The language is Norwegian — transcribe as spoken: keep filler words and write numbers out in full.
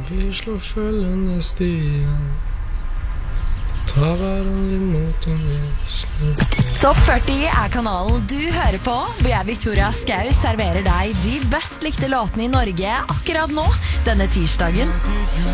Vi slår følgende stier. Ta hverandre imot om vi slutter. Topp førti er kanalen du hører på, hvor jeg, Victoria Skau, serverer deg de best likte låtene i Norge akkurat nå, denne tirsdagen.